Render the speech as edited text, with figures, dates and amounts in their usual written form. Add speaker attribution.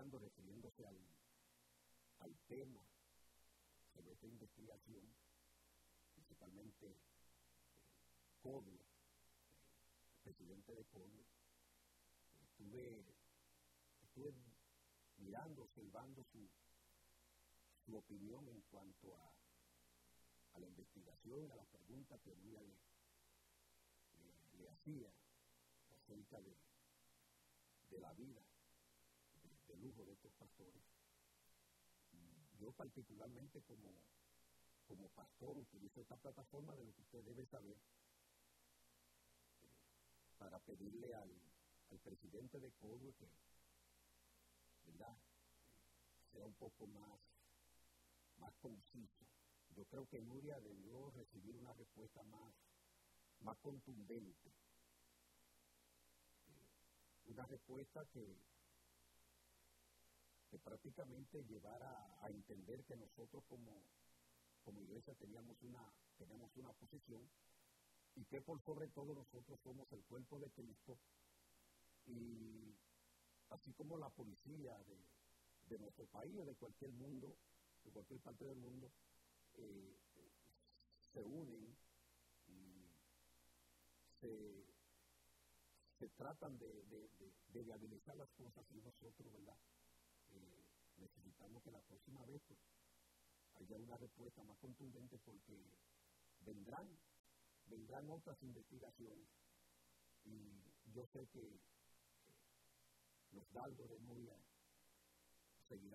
Speaker 1: planteando, refiriéndose al tema sobre esta investigación, principalmente Codua, el presidente de Codua. Estuve mirando, observando su opinión en cuanto a la investigación, a las preguntas que Nuria le hacía acerca de la vida, de lujo de estos pastores. Y yo particularmente como pastor utilizo esta plataforma de lo que usted debe saber para pedirle al presidente de Codua que, ¿verdad?, sea un poco más conciso. Yo creo que Nuria debió recibir una respuesta más contundente, una respuesta que prácticamente llevara a entender que nosotros como iglesia teníamos una posición y que por sobre todo nosotros somos el cuerpo de Cristo, y así como la policía de nuestro país o de cualquier mundo, de cualquier parte del mundo, se unen y se tratan de viabilizar las cosas, y nosotros, ¿verdad?, necesitamos que la próxima vez pues, haya una respuesta más contundente, porque vendrán otras investigaciones, y yo sé que los dardos de Nuria seguirán